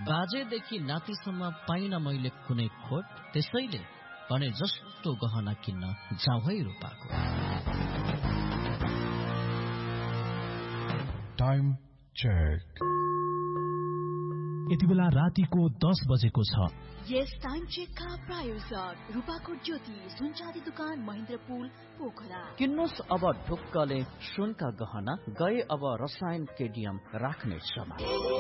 बाजेदेखि नातिसम्म पाइन मैले कुनै खोट, त्यसैले भने जस्तो गहना किन्न जाउँ है रूपाको। Time check. यति बेला रातिको 10 बजेको छ। यस टाइम चेकका प्रायोजक रूपाको ज्योति सुनचाँदी दुकान महेन्द्रपुल पोखरा। किन्नुस् अब ढुक्कले सुनका गहना, गए अब रसायन केडियम राख्ने समय।